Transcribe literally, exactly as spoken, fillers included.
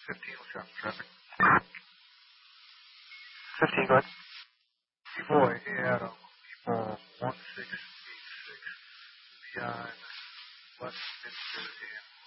fifteen, what's your traffic? fifteen, go ahead. Boy, Adam, People, one six eight six, beyond Westminster and